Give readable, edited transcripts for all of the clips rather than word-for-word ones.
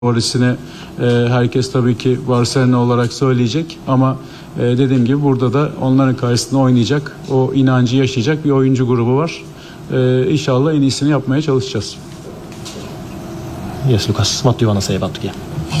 favorisini herkes tabii ki Barcelona olarak söyleyecek ama dediğim gibi burada da onların karşısında oynayacak, o inancı yaşayacak bir oyuncu grubu var. İnşallah en iyisini yapmaya çalışacağız. Yes, Lucas, what do you want to say about the game?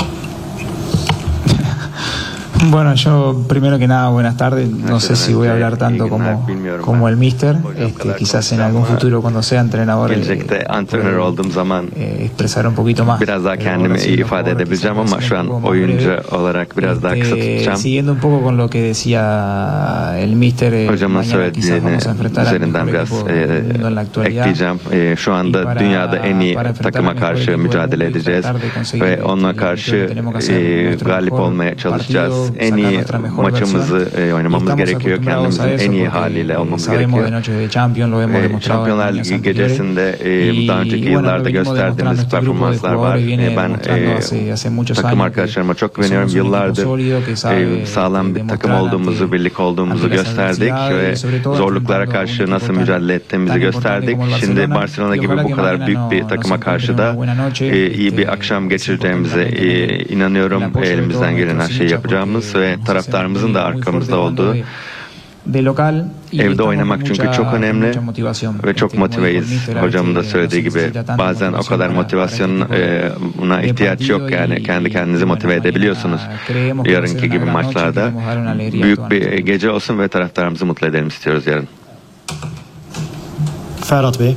Bueno, yo primero que nada, buenas tardes. No sé si voy a hablar tanto como el Mister. Quizás en algún futuro cuando sea entrenador gelecekte antrenör olduğum zaman expresar un poquito más. Biraz daha kendimi iyi ifade edebileceğim ama şu an oyuncu olarak biraz daha kısa tutacağım. Siguiendo un poco con lo que decía el Mister, Hocamın söylediğini üzerinden biraz ekleyeceğim. Şu anda dünyada en iyi takıma karşı mücadele edeceğiz ve onunla karşı galip olmaya çalışacağız. En iyi maçımızı oynamamız gerekiyor. Kendimizin en iyi haliyle olmamız gerekiyor. Şampiyonlar Ligi gecesinde daha önceki yıllarda gösterdiğimiz performanslar var. Ben takım arkadaşlarıma çok güveniyorum. Yıllardır sağlam bir takım olduğumuzu, birlik olduğumuzu gösterdik ve zorluklara karşı nasıl mücadele ettiğimizi gösterdik. Şimdi Barcelona gibi bu kadar büyük bir takıma karşı da iyi bir akşam geçireceğimize inanıyorum. Elimizden gelen her şeyi yapacağımız ve taraftarımızın da arkamızda olduğu. Evde oynamak çünkü çok önemli ve çok motiveyiz. Hocamın da söylediği gibi bazen o kadar motivasyona ihtiyaç yok, yani kendi kendinizi motive edebiliyorsunuz. Yarınki gibi maçlarda büyük bir gece olsun ve taraftarımızı mutlu edelim istiyoruz yarın. Ferhat Bey.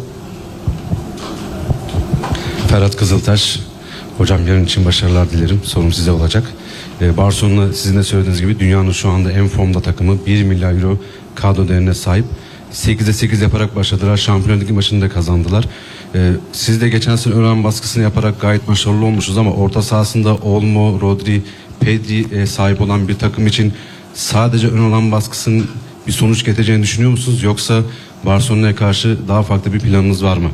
Ferhat Kızıltaş. Hocam yarın için başarılar dilerim. Sorum size olacak. Barcelona sizin de söylediğiniz gibi dünyanın şu anda en formda takımı, 1 milyar euro kadro değerine sahip. 8'e 8 yaparak başladılar. Şampiyonlar Ligi maçını da kazandılar. Siz de geçen sene ön alan baskısını yaparak gayet başarılı olmuşuz ama orta sahasında Olmo, Rodri, Pedri sahip olan bir takım için sadece ön alan baskısının bir sonuç getireceğini düşünüyor musunuz? Yoksa Barcelona'ya karşı daha farklı bir planınız var mı?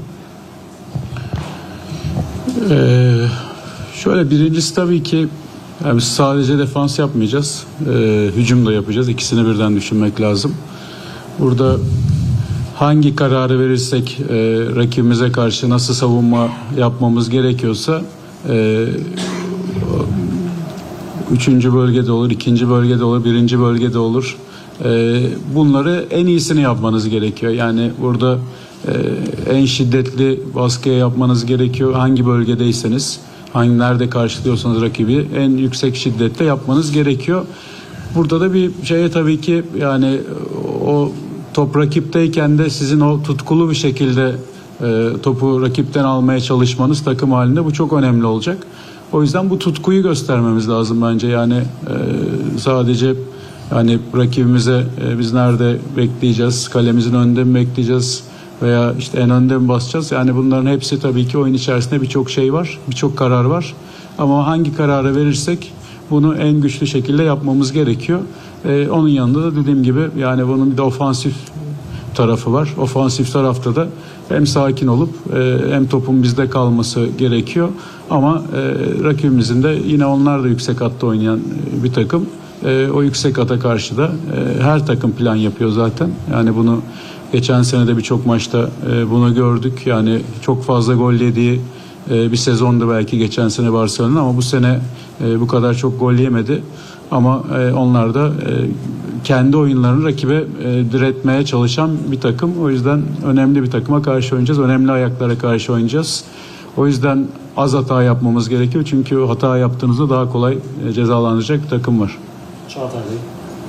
Şöyle, birincisi tabii ki yani sadece defans yapmayacağız. Hücum da yapacağız. İkisini birden düşünmek lazım. Burada hangi kararı verirsek rakibimize karşı nasıl savunma yapmamız gerekiyorsa üçüncü bölgede olur, ikinci bölgede olur, birinci bölgede olur. Bunları en iyisini yapmanız gerekiyor. Yani burada en şiddetli baskıya yapmanız gerekiyor. Hangi bölgedeyseniz, nerede karşılıyorsanız rakibi en yüksek şiddette yapmanız gerekiyor. Burada da bir şeye tabii ki yani o top rakipteyken de sizin o tutkulu bir şekilde topu rakipten almaya çalışmanız takım halinde, bu çok önemli olacak. O yüzden bu tutkuyu göstermemiz lazım bence. Yani sadece yani rakibimize biz nerede bekleyeceğiz, kalemizin önünde mi bekleyeceğiz veya işte en önde mi basacağız? Yani bunların hepsi tabii ki oyun içerisinde birçok şey var, birçok karar var. Ama hangi kararı verirsek bunu en güçlü şekilde yapmamız gerekiyor. Onun yanında da dediğim gibi yani bunun bir de ofansif tarafı var. Ofansif tarafta da hem sakin olup hem topun bizde kalması gerekiyor. Ama rakibimizin de yine onlar da yüksek hatta oynayan bir takım. O yüksek hata karşı da her takım plan yapıyor zaten. Yani bunu geçen sene de birçok maçta bunu gördük. Yani çok fazla gol yediği bir sezondu belki geçen sene Barcelona, ama bu sene bu kadar çok gol yemedi. Ama onlar da kendi oyunlarını rakibe diretmeye çalışan bir takım. O yüzden önemli bir takıma karşı oynayacağız. Önemli ayaklara karşı oynayacağız. O yüzden az hata yapmamız gerekiyor. Çünkü hata yaptığınızda daha kolay cezalandıracak bir takım var. Çağatay Bey.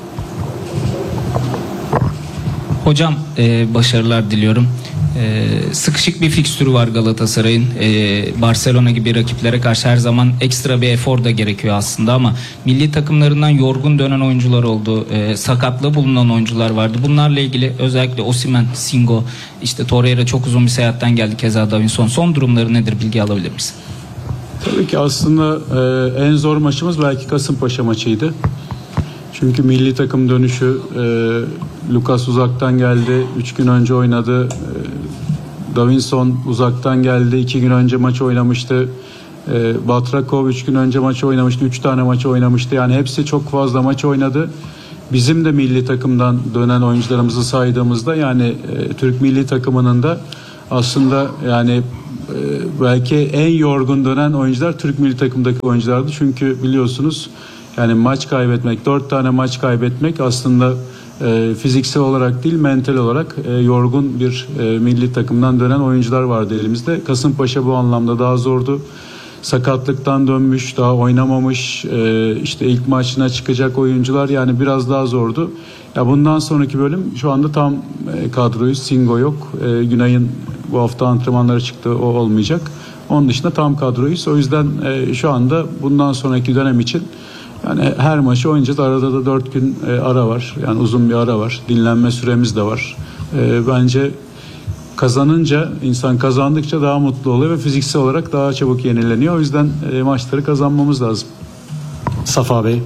Hocam başarılar diliyorum. Sıkışık bir fikstürü var Galatasaray'ın. Barcelona gibi rakiplere karşı her zaman ekstra bir efor da gerekiyor aslında ama milli takımlarından yorgun dönen oyuncular oldu. Sakatlığı bulunan oyuncular vardı. Bunlarla ilgili özellikle Osimhen, Singo, işte Torreira çok uzun bir seyahatten geldi, keza Davinson. Son durumları nedir, bilgi alabilir miyiz? Tabii ki aslında en zor maçımız belki Kasımpaşa maçıydı. Çünkü milli takım dönüşü, Lucas uzaktan geldi, 3 gün önce oynadı. Davinson uzaktan geldi, 2 gün önce maç oynamıştı. Batrakov 3 gün önce maç oynamıştı, 3 tane maç oynamıştı. Yani hepsi çok fazla maç oynadı. Bizim de milli takımdan dönen oyuncularımızı saydığımızda yani Türk milli takımının da aslında yani belki en yorgun dönen oyuncular Türk milli takımdaki oyunculardı. Çünkü biliyorsunuz yani maç kaybetmek, 4 tane maç kaybetmek aslında fiziksel olarak değil mental olarak yorgun bir milli takımdan dönen oyuncular vardı elimizde. Kasımpaşa bu anlamda daha zordu. Sakatlıktan dönmüş, daha oynamamış, işte ilk maçına çıkacak oyuncular yani biraz daha zordu. Ya bundan sonraki bölüm şu anda tam kadroyu, Singo yok. Günay'ın bu hafta antrenmanları çıktı, o olmayacak. Onun dışında tam kadroyuz. O yüzden şu anda bundan sonraki dönem için yani her maçı oynayacağız. Arada da 4 gün ara var. Yani uzun bir ara var. Dinlenme süremiz de var. Bence kazanınca, insan kazandıkça daha mutlu oluyor ve fiziksel olarak daha çabuk yenileniyor. O yüzden maçları kazanmamız lazım. Safa Bey.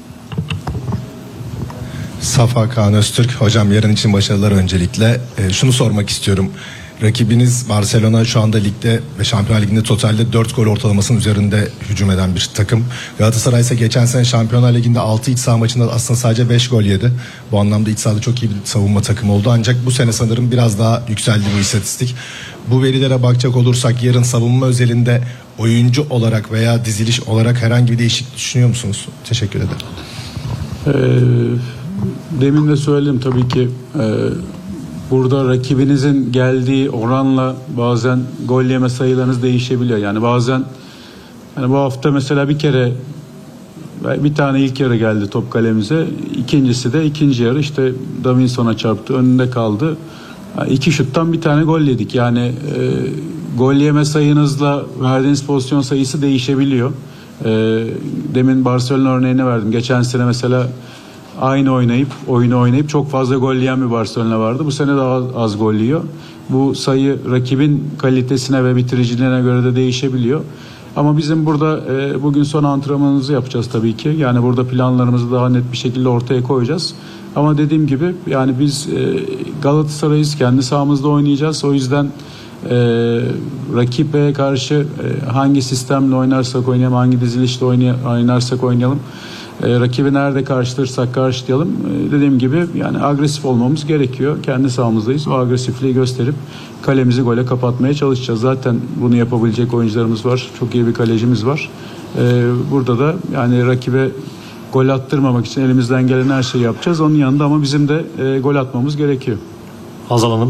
Safa Kaan Öztürk. Hocam yarın için başarılar öncelikle. Şunu sormak istiyorum. Rakibiniz Barcelona şu anda ligde ve Şampiyonlar Ligi'nde totalde 4 gol ortalamasının üzerinde hücum eden bir takım. Galatasaray ise geçen sene Şampiyonlar Ligi'nde 6 iç saha maçında aslında sadece 5 gol yedi. Bu anlamda iç sahada çok iyi bir savunma takımı oldu. Ancak bu sene sanırım biraz daha yükseldi bu istatistik. Bu verilere bakacak olursak yarın savunma özelinde oyuncu olarak veya diziliş olarak herhangi bir değişiklik düşünüyor musunuz? Teşekkür ederim. Demin de söyledim tabii ki burada rakibinizin geldiği oranla bazen gol yeme sayılarınız değişebiliyor. Yani bazen yani bu hafta mesela bir kere bir tane ilk yarı geldi top kalemize. İkincisi de ikinci yarı işte Davinson'a çarptı, önünde kaldı. Yani 2 şuttan bir tane gol yedik. Yani gol yeme sayınızla verdiğiniz pozisyon sayısı değişebiliyor. Demin Barcelona örneğini verdim. Geçen sene mesela aynı oyunu oynayıp çok fazla gol yiyen bir Barcelona vardı. Bu sene daha az gol yiyor. Bu sayı rakibin kalitesine ve bitiriciliğine göre de değişebiliyor. Ama bizim burada bugün son antrenmanımızı yapacağız tabii ki. Yani burada planlarımızı daha net bir şekilde ortaya koyacağız. Ama dediğim gibi yani biz Galatasaray'ız, kendi sahamızda oynayacağız. O yüzden rakibe karşı hangi sistemle oynarsak oynayalım, hangi dizilişle oynarsak oynayalım, rakibi nerede karşılarsak karşılayalım. Dediğim gibi yani agresif olmamız gerekiyor. Kendi sahamızdayız. O agresifliği gösterip kalemizi gole kapatmaya çalışacağız. Zaten bunu yapabilecek oyuncularımız var. Çok iyi bir kalecimiz var. Burada da yani rakibe gol attırmamak için elimizden gelen her şeyi yapacağız. Onun yanında ama bizim de gol atmamız gerekiyor. Hazal Hanım.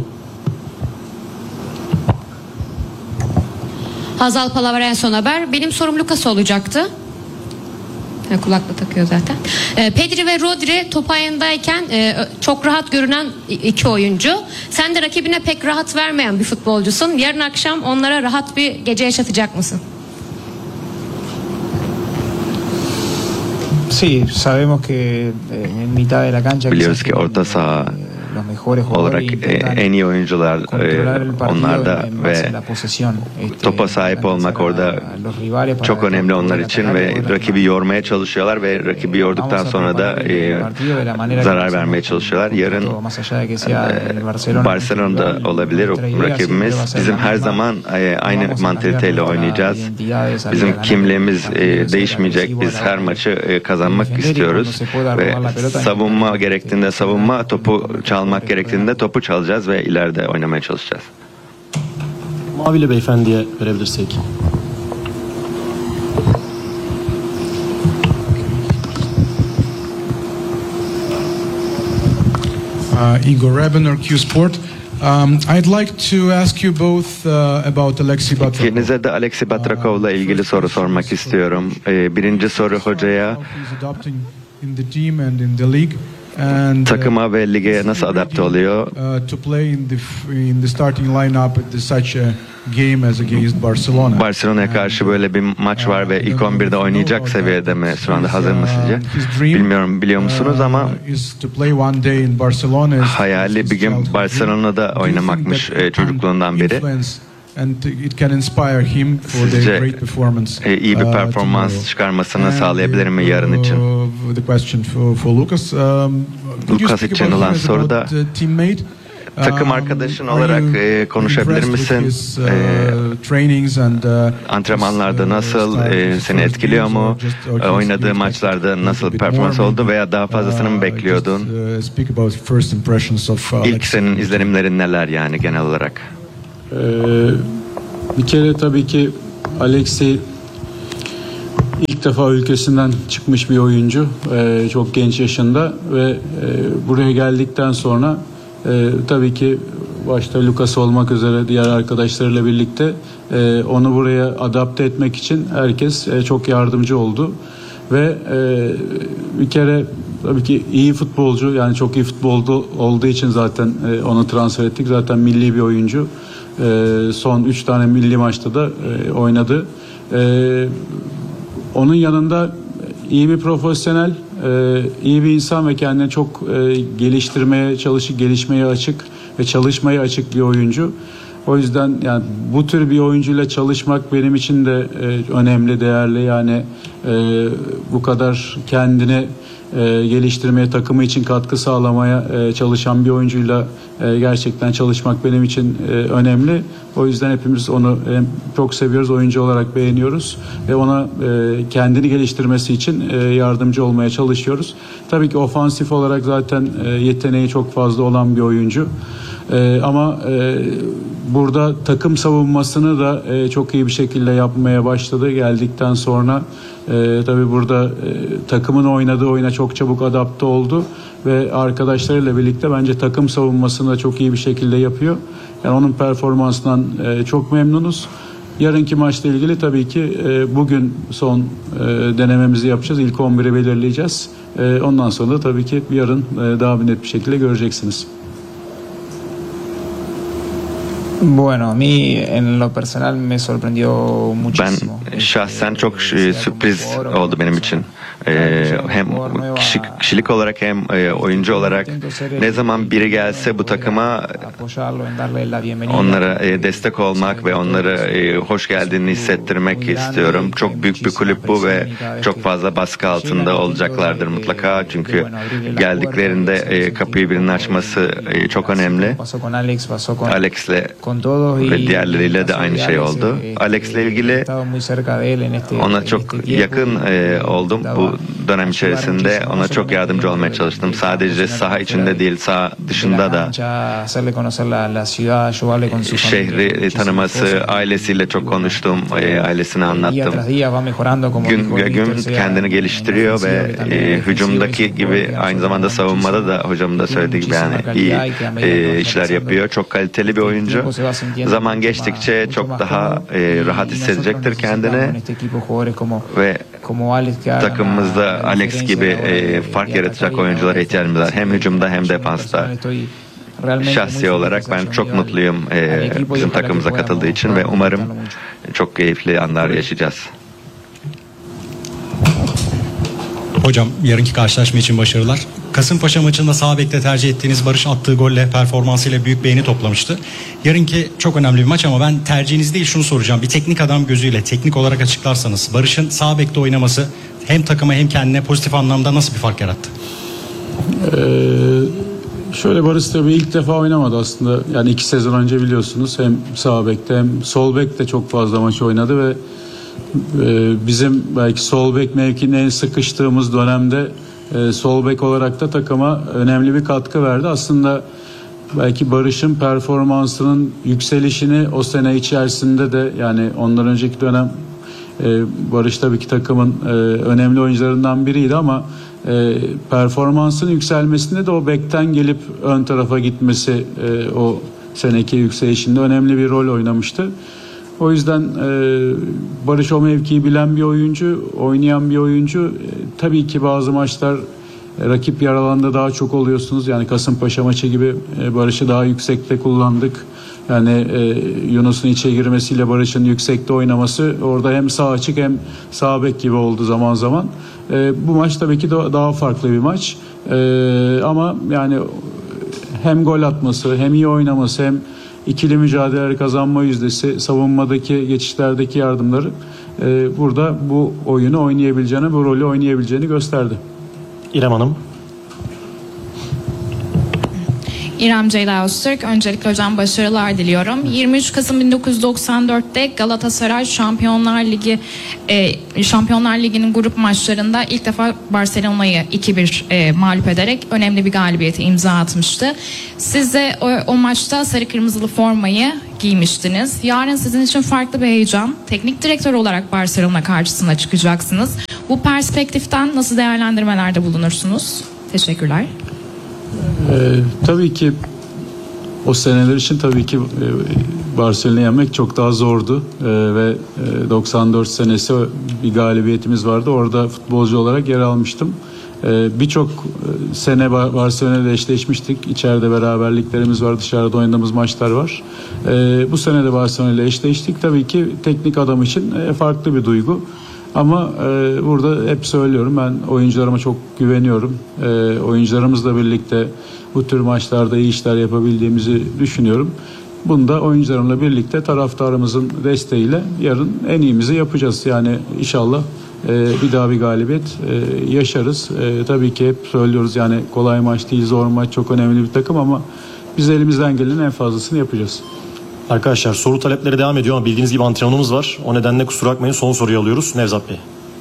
Hazal Palaver, En Son Haber. Benim sorum Lucas olacaktı. Kulakla takıyor zaten. Pedri ve Rodri top ayağındayken çok rahat görünen iki oyuncu. Sen de rakibine pek rahat vermeyen bir futbolcusun. Yarın akşam onlara rahat bir gece yaşatacak mısın? Sí, sabemos que en mitad de la cancha Biliyoruz ki orta saha olarak en iyi oyuncular onlarda ve topa sahip olmak orada çok önemli onlar için ve rakibi yormaya çalışıyorlar ve rakibi yorduktan sonra da zarar vermeye çalışıyorlar. Yarın Barcelona'da olabilir rakibimiz. Bizim her zaman aynı mantaliteyle oynayacağız. Bizim kimliğimiz değişmeyecek. Biz her maçı kazanmak istiyoruz ve savunma gerektiğinde savunma, topu çalmak gerektiğinde topu çalacağız ve ileride oynamaya çalışacağız. Mavili beyefendiye verebilirsek. Igor Rebener, Q Sport. I'd like to ask you both about Alexei Batrakov. İkinize de Alexei Batrakov'la ilgili soru sormak istiyorum. Birinci soru hocaya. Takıma ve lige nasıl adapte oluyor? Barcelona'ya karşı böyle bir maç var ve ilk 11'de oynayacak seviyede mi? Şu anda hazır mı sizce? Bilmiyorum, biliyor musunuz ama hayali bir gün Barcelona'da oynamakmış çocukluğundan beri. Sizce iyi bir performans çıkarmasını sağlayabilir mi yarın için? Lucas için olan soru da takım arkadaşın olarak konuşabilir misin? Antrenmanlarda nasıl, seni etkiliyor mu? Oynadığı maçlarda nasıl bir performans oldu veya daha fazlasını mı bekliyordun? İlk senin izlenimlerin neler yani genel olarak? Bir kere tabii ki Alexey ilk defa ülkesinden çıkmış bir oyuncu. Çok genç yaşında ve buraya geldikten sonra tabii ki başta Lucas olmak üzere diğer arkadaşlarıyla birlikte onu buraya adapte etmek için herkes çok yardımcı oldu. Ve bir kere tabii ki iyi futbolcu, yani çok iyi futbolcu olduğu için zaten onu transfer ettik. Zaten milli bir oyuncu. Son 3 tane milli maçta da oynadı. Onun yanında iyi bir profesyonel, iyi bir insan ve kendini çok geliştirmeye çalışıp gelişmeye açık ve çalışmaya açık bir oyuncu. O yüzden yani bu tür bir oyuncuyla çalışmak benim için de önemli, değerli. Yani bu kadar kendini geliştirmeye, takımı için katkı sağlamaya çalışan bir oyuncuyla gerçekten çalışmak benim için önemli. O yüzden hepimiz onu çok seviyoruz, oyuncu olarak beğeniyoruz ve ona kendini geliştirmesi için yardımcı olmaya çalışıyoruz. Tabii ki ofansif olarak zaten yeteneği çok fazla olan bir oyuncu. Ama burada takım savunmasını da çok iyi bir şekilde yapmaya başladı geldikten sonra. Tabii burada takımın oynadığı oyuna çok çabuk adapte oldu ve arkadaşlarıyla birlikte bence takım savunmasını da çok iyi bir şekilde yapıyor. Yani onun performansından çok memnunuz. Yarınki maçla ilgili tabii ki bugün son denememizi yapacağız. İlk 11'i belirleyeceğiz. Ondan sonra da tabii ki yarın daha net bir şekilde göreceksiniz. Bueno, a mí en lo personal me sorprendió muchísimo. Ben şahsen çok sürpriz oldu benim için. Hem kişilik olarak hem oyuncu olarak ne zaman biri gelse bu takıma onlara destek olmak ve onlara hoş geldiğini hissettirmek istiyorum. Çok büyük bir kulüp bu ve çok fazla baskı altında olacaklardır mutlaka. Çünkü geldiklerinde kapıyı birinin açması çok önemli. Alex'le ve diğerleriyle de aynı şey oldu. Alex'le ilgili ona çok yakın oldum bu dönem içerisinde. Ona çok yardımcı olmaya çalıştım. Sadece saha içinde değil, saha dışında da şehri tanıması, ailesiyle çok konuştum, ailesine anlattım. Gün ve gün kendini geliştiriyor ve hücumdaki gibi aynı zamanda savunmada da hocamın da söylediği gibi yani iyi işler yapıyor. Çok kaliteli bir oyuncu. Zaman geçtikçe çok daha rahat hissedecektir kendini ve takımımızda Alex gibi fark yaratacak oyunculara ihtiyacımız var. Hem hücumda hem defansta. Şahsi olarak ben çok mutluyum bizim takımımıza katıldığı için ve umarım çok keyifli anlar yaşayacağız. Hocam yarınki karşılaşma için başarılar. Kasımpaşa maçında sağ bekte tercih ettiğiniz Barış attığı golle, performansıyla büyük beğeni toplamıştı. Yarınki çok önemli bir maç ama ben tercihiniz değil şunu soracağım. Bir teknik adam gözüyle teknik olarak açıklarsanız Barış'ın sağ bekte oynaması hem takıma hem kendine pozitif anlamda nasıl bir fark yarattı? Şöyle Barış tabii ilk defa oynamadı aslında. Yani 2 sezon önce biliyorsunuz hem sağ bekte hem sol bekte çok fazla maç oynadı ve bizim belki sol bek mevkinde en sıkıştığımız dönemde sol bek olarak da takıma önemli bir katkı verdi. Aslında belki Barış'ın performansının yükselişini o sene içerisinde de yani ondan önceki dönem Barış tabii ki takımın önemli oyuncularından biriydi ama performansın yükselmesinde de o bekten gelip ön tarafa gitmesi o seneki yükselişinde önemli bir rol oynamıştı. O yüzden Barış o mevkiyi bilen bir oyuncu, oynayan bir oyuncu. Tabii ki bazı maçlar rakip yaralanda daha çok oluyorsunuz. Yani Kasımpaşa maçı gibi Barış'ı daha yüksekte kullandık. Yani Yunus'un içe girmesiyle Barış'ın yüksekte oynaması orada hem sağ açık hem sağ bek gibi oldu zaman zaman. Bu maç tabii ki daha farklı bir maç. Ama yani hem gol atması hem iyi oynaması hem ikili mücadeleleri kazanma yüzdesi, savunmadaki geçişlerdeki yardımları burada bu oyunu oynayabileceğini, bu rolü oynayabileceğini gösterdi. İrem Hanım. İrem Ceyda Öztürk. Öncelikle hocam başarılar diliyorum. 23 Kasım 1994'te Galatasaray Şampiyonlar Ligi'nin grup maçlarında ilk defa Barcelona'yı 2-1 mağlup ederek önemli bir galibiyete imza atmıştı. Siz de o maçta sarı kırmızılı formayı giymiştiniz. Yarın sizin için farklı bir heyecan. Teknik direktör olarak Barcelona karşısına çıkacaksınız. Bu perspektiften nasıl değerlendirmelerde bulunursunuz? Teşekkürler. Tabii ki o seneler için tabii ki Barcelona'yı yenmek çok daha zordu ve 94 senesi bir galibiyetimiz vardı. Orada futbolcu olarak yer almıştım. Birçok sene Barcelona ile eşleşmiştik. İçeride beraberliklerimiz var, dışarıda oynadığımız maçlar var. Bu sene de Barcelona ile eşleştik. Tabii ki teknik adam için farklı bir duygu. Ama burada hep söylüyorum, ben oyuncularıma çok güveniyorum. Oyuncularımızla birlikte bu tür maçlarda iyi işler yapabildiğimizi düşünüyorum. Bunu da oyuncularımla birlikte taraftarımızın desteğiyle yarın en iyimizi yapacağız. Yani inşallah bir daha bir galibiyet yaşarız. Tabii ki hep söylüyoruz, yani kolay maç değil, zor maç, çok önemli bir takım ama biz elimizden gelenin en fazlasını yapacağız. Arkadaşlar soru talepleri devam ediyor ama bildiğiniz gibi antrenmanımız var. O nedenle kusura bakmayın, son soruyu alıyoruz. Nevzat Bey.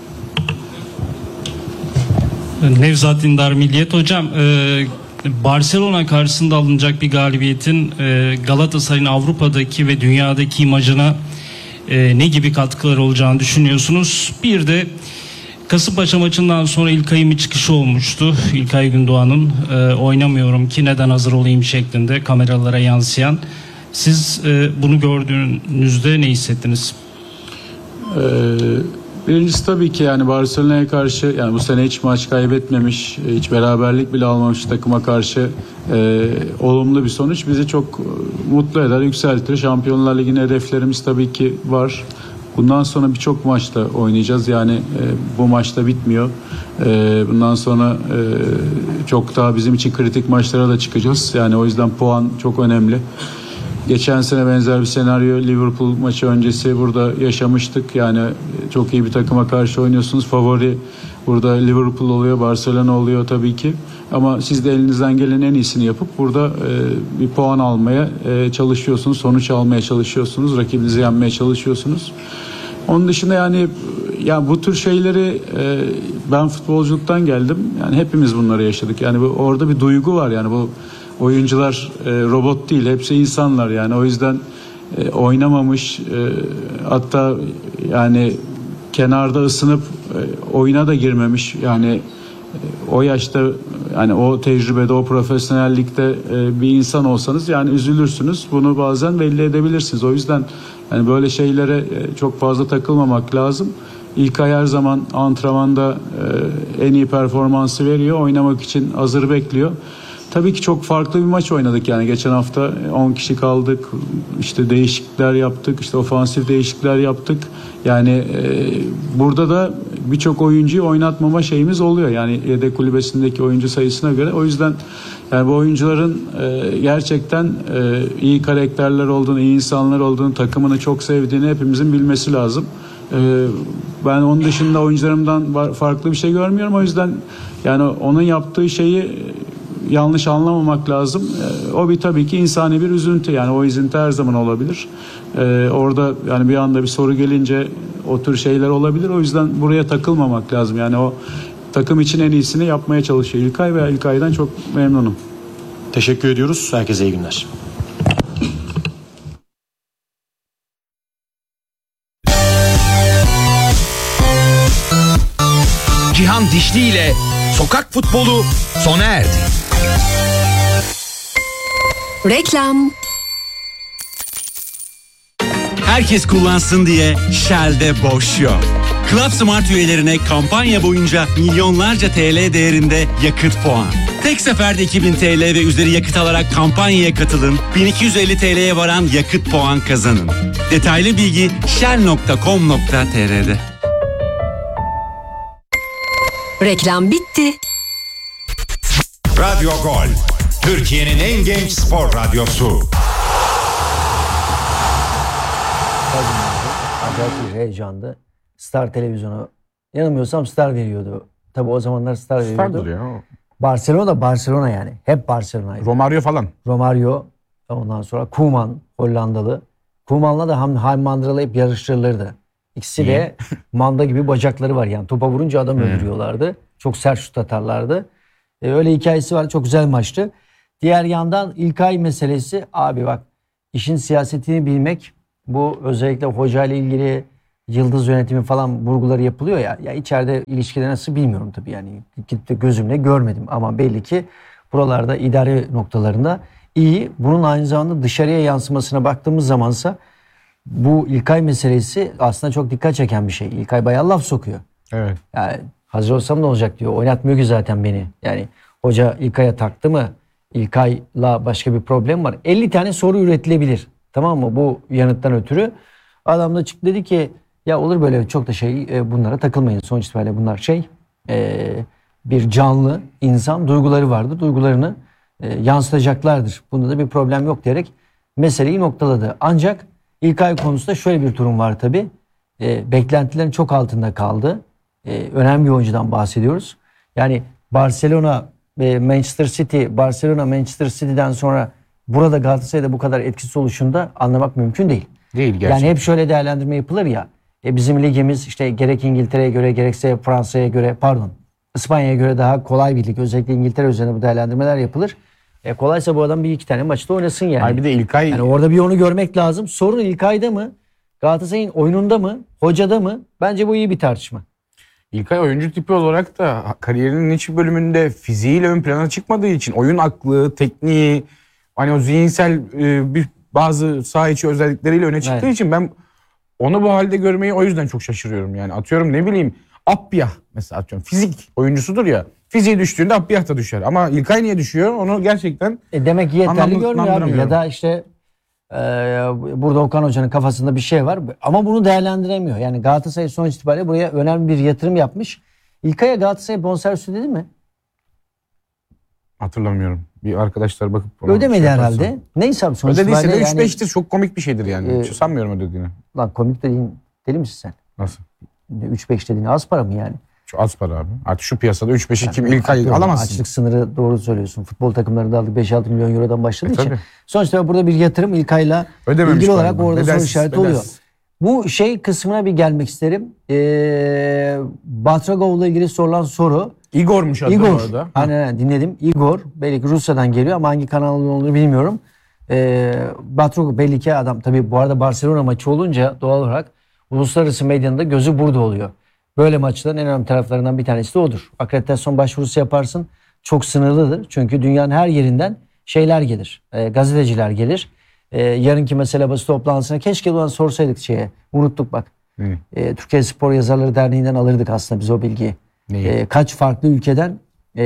Nevzat Dindar Milliyet. Hocam, Barcelona karşısında alınacak bir galibiyetin Galatasaray'ın Avrupa'daki ve dünyadaki imajına ne gibi katkıları olacağını düşünüyorsunuz? Bir de Kasımpaşa maçından sonra İlkay'ın bir çıkışı olmuştu. İlkay Gündoğan'ın oynamıyorum ki neden hazır olayım şeklinde kameralara yansıyan. Siz bunu gördüğünüzde ne hissettiniz? Birincisi tabii ki yani Barcelona'ya karşı, yani bu sene hiç maç kaybetmemiş, hiç beraberlik bile almamış takıma karşı olumlu bir sonuç bizi çok mutlu eder, yükseltir. Şampiyonlar Ligi'nin hedeflerimiz tabii ki var. Bundan sonra birçok maçta oynayacağız. Yani bu maçta bitmiyor. Bundan sonra çok daha bizim için kritik maçlara da çıkacağız. Yani o yüzden puan çok önemli. Geçen sene benzer bir senaryo Liverpool maçı öncesi burada yaşamıştık. Yani çok iyi bir takıma karşı oynuyorsunuz. Favori burada Liverpool oluyor, Barcelona oluyor tabii ki. Ama siz de elinizden gelen en iyisini yapıp burada bir puan almaya çalışıyorsunuz. Sonuç almaya çalışıyorsunuz. Rakibinizi yenmeye çalışıyorsunuz. Onun dışında yani bu tür şeyleri ben futbolculuktan geldim. Yani hepimiz bunları yaşadık. Yani orada bir duygu var. Yani bu oyuncular robot değil, hepsi insanlar, yani o yüzden oynamamış, hatta yani kenarda ısınıp oyuna da girmemiş, yani o yaşta, yani o tecrübede, o profesyonellikte bir insan olsanız yani üzülürsünüz, bunu bazen belli edebilirsiniz. O yüzden yani böyle şeylere çok fazla takılmamak lazım. İlkay her zaman antrenmanda en iyi performansı veriyor, oynamak için hazır bekliyor. Tabii ki çok farklı bir maç oynadık, yani geçen hafta 10 kişi kaldık, işte değişiklikler yaptık, işte ofansif değişiklikler yaptık. Yani burada da birçok oyuncuyu oynatmama şeyimiz oluyor, yani yedek kulübesindeki oyuncu sayısına göre. O yüzden yani bu oyuncuların gerçekten iyi karakterler olduğunu, iyi insanlar olduğunu, takımını çok sevdiğini hepimizin bilmesi lazım. Ben onun dışında oyuncularımdan farklı bir şey görmüyorum, o yüzden yani onun yaptığı şeyi yanlış anlamamak lazım. O bir tabii ki insani bir üzüntü, yani o üzüntü her zaman olabilir. Orada yani bir anda bir soru gelince o tür şeyler olabilir. O yüzden buraya takılmamak lazım. Yani o takım için en iyisini yapmaya çalışıyor İlkay ve İlkay'dan çok memnunum. Teşekkür ediyoruz. Herkese iyi günler. Cihan Dişli ile sokak futbolu sona erdi. Reklam. Herkes kullansın diye Shell'de boş yok. Club Smart üyelerine kampanya boyunca milyonlarca TL değerinde yakıt puan. Tek seferde 2000 TL ve üzeri yakıt alarak kampanyaya katılın. 1250 TL'ye varan yakıt puan kazanın. Detaylı bilgi shell.com.tr'de. Reklam bitti. Radyo Gol, Türkiye'nin en genç spor radyosu. Acayip bir heyecandı. Star televizyonu, yanılmıyorsam Star veriyordu. Tabii o zamanlar Star veriyordu. Star'dır ya. Barcelona yani. Hep Barcelona'ydı. Romario falan. Romario, ondan sonra Koeman, Hollandalı. Koeman'la da Haim Mandra'la hep yarıştırılırdı. İkisi de manda gibi bacakları var, yani topa vurunca adam öldürüyorlardı. Çok sert şut atarlardı. Öyle hikayesi var. Çok güzel maçtı. Diğer yandan İlkay meselesi, abi bak işin siyasetini bilmek, bu özellikle hoca ile ilgili yıldız yönetimi falan vurguları yapılıyor ya. Ya içeride ilişkiler nasıl bilmiyorum tabii, yani gidip de gözümle görmedim ama belli ki buralarda idare noktalarında iyi. Bunun aynı zamanda dışarıya yansımasına baktığımız zamansa bu İlkay meselesi aslında çok dikkat çeken bir şey. İlkay bayağı laf sokuyor. Evet. Yani hazır olsam ne olacak diyor. Oynatmıyor ki zaten beni. Yani hoca İlkay'a taktı mı? İlkay'la başka bir problem var. 50 tane soru üretilebilir. Tamam mı? Bu yanıttan ötürü. Adam da çıktı dedi ki ya olur böyle çok da bunlara takılmayın. Sonuç itibariyle bunlar bir canlı insan, duyguları vardır. Duygularını yansıtacaklardır. Bunda da bir problem yok diyerek meseleyi noktaladı. Ancak İlkay konusunda şöyle bir durum var tabii. Beklentilerin çok altında kaldı. Önemli bir oyuncudan bahsediyoruz. Yani Barcelona Manchester City'den sonra burada Galatasaray'da bu kadar etkisiz oluşunda anlamak mümkün değil. Değil gerçekten. Yani hep şöyle değerlendirme yapılır ya. Bizim ligimiz işte gerek İngiltere'ye göre gerekse Fransa'ya göre İspanya'ya göre daha kolay bir lig. Özellikle İngiltere üzerinde bu değerlendirmeler yapılır. Kolaysa bu adam bir iki tane maçta oynasın yani. Ay bir de İlkay... Yani orada bir onu görmek lazım. Sorun İlkay'da mı? Galatasaray'ın oyununda mı? Hocada mı? Bence bu iyi bir tartışma. İlkay oyuncu tipi olarak da kariyerinin hiçbir bölümünde fiziğiyle ön plana çıkmadığı için oyun aklı, tekniği, hani o zihinsel bazı saha içi özellikleriyle öne çıktığı için ben onu bu halde görmeyi o yüzden çok şaşırıyorum. Yani atıyorum ne bileyim Appiyah mesela, atıyorum fizik oyuncusudur ya, fiziği düştüğünde Appiyah da düşer ama İlkay niye düşüyor onu gerçekten demek ki yeterli görmüyor abi, ya da işte burada Okan Hoca'nın kafasında bir şey var ama bunu değerlendiremiyor. Yani Galatasaray sonuç itibariyle buraya önemli bir yatırım yapmış. İlkay'a Galatasaray bonservis ödedi mi? Hatırlamıyorum. Bir arkadaşlar bakıp ödemedi herhalde. Neyse abi sonuç itibariyle ödediyse de 3-5'tir, çok komik bir şeydir yani. Sanmıyorum ödediğini. Lan komik dediğin deli misin sen? Nasıl? 3-5 dediğin az para mı yani? Şu az para abi. Artık şu piyasada 3-5'i kim İlkay alamazsın. Açlık sınırı, doğru söylüyorsun. Futbol takımlarında aldık 5-6 milyon eurodan başladığı için. Sonuçta burada bir yatırım İlkay'la ilgili olarak orada soru işareti oluyor. Bu kısmına bir gelmek isterim. Batragov'la ilgili sorulan soru. Igor'muş adı orada. Aynen dinledim. Igor. Belki Rusya'dan geliyor ama hangi kanalın olduğunu bilmiyorum. Batragov belli ki adam. Tabii bu arada Barcelona maçı olunca doğal olarak uluslararası medyanın da gözü burada oluyor. Böyle maçların en önemli taraflarından bir tanesi de odur. Akreditasyon başvurusu yaparsın. Çok sınırlıdır. Çünkü dünyanın her yerinden şeyler gelir. Gazeteciler gelir. Yarınki mesela basın toplantısına keşke ulan sorsaydık unuttuk bak. Türkiye Spor Yazarları Derneği'nden alırdık aslında biz o bilgiyi. Kaç farklı ülkeden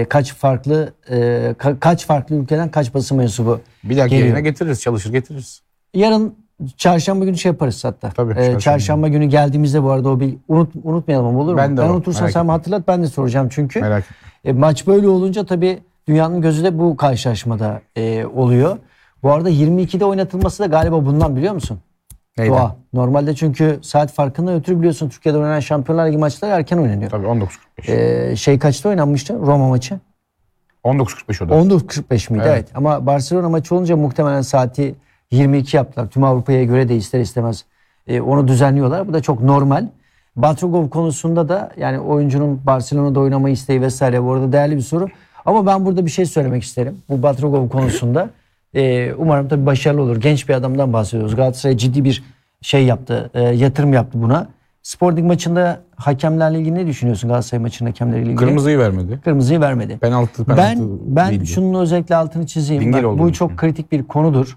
kaç basın mensubu bir dahaki yayına getiririz, çalışır getiririz. Yarın çarşamba günü yaparız hatta. Tabii, çarşamba günü geldiğimizde bu arada o unutmayalım ama olur mu? Ben unutursam sen hatırlat, ben de soracağım çünkü. Merak etme. Maç böyle olunca tabii dünyanın gözü de bu karşılaşmada oluyor. Bu arada 22'de oynatılması da galiba bundan, biliyor musun? Neyden? Doğa. Normalde çünkü saat farkından ötürü biliyorsun Türkiye'de oynanan Şampiyonlar Ligi maçları erken oynanıyor. Tabii 19.45. Kaçta oynanmıştı Roma maçı? 19.45 o da. 19.45 miydi? Evet. Ama Barcelona maçı olunca muhtemelen saati 22 yaptılar. Tüm Avrupa'ya göre de ister istemez onu düzenliyorlar. Bu da çok normal. Batragov konusunda da yani oyuncunun Barcelona'da oynama isteği vesaire, bu arada değerli bir soru. Ama ben burada bir şey söylemek isterim. Bu Batragov konusunda umarım tabii başarılı olur. Genç bir adamdan bahsediyoruz. Galatasaray ciddi bir yaptı, yatırım yaptı buna. Sporting maçında hakemlerle ilgili ne düşünüyorsun, Galatasaray maçının hakemleriyle ilgili? Kırmızıyı vermedi. Ben şunun özellikle altını çizeyim. Bak, bu çok kritik bir konudur.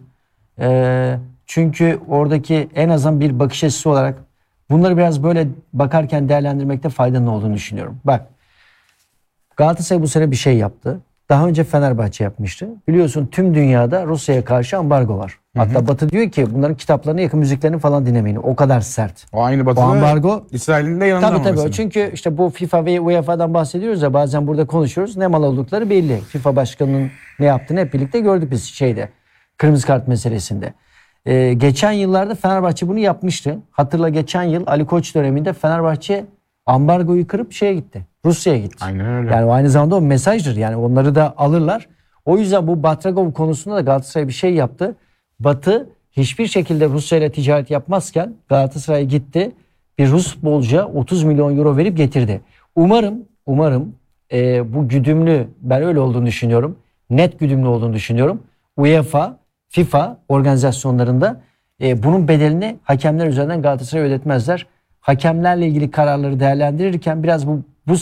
Çünkü oradaki en azından bir bakış açısı olarak bunları biraz böyle bakarken değerlendirmekte faydanın olduğunu düşünüyorum. Bak, Galatasaray bu sene bir şey yaptı. Daha önce Fenerbahçe yapmıştı. Biliyorsun tüm dünyada Rusya'ya karşı ambargo var. Hatta Batı diyor ki bunların kitaplarını, yakın müziklerini falan dinlemeyin. O kadar sert. O aynı Batı'da ambargo İsrail'in de yanında tabii mesela. Çünkü işte bu FIFA ve UEFA'dan bahsediyoruz ya, bazen burada konuşuyoruz. Ne mal oldukları belli. FIFA başkanının ne yaptığını hep birlikte gördük biz kırmızı kart meselesinde. Geçen yıllarda Fenerbahçe bunu yapmıştı. Hatırla, geçen yıl Ali Koç döneminde Fenerbahçe ambargoyu kırıp gitti. Rusya'ya gitti. Aynen öyle. Yani aynı zamanda o mesajdır. Yani onları da alırlar. O yüzden bu Batragov konusunda da Galatasaray bir şey yaptı. Batı hiçbir şekilde Rusya ile ticaret yapmazken Galatasaray gitti. Bir Rus futbolcuya 30 milyon euro verip getirdi. Umarım bu güdümlü, ben öyle olduğunu düşünüyorum. Net güdümlü olduğunu düşünüyorum. UEFA FIFA organizasyonlarında bunun bedelini hakemler üzerinden Galatasaray'a ödetmezler. Hakemlerle ilgili kararları değerlendirirken biraz bu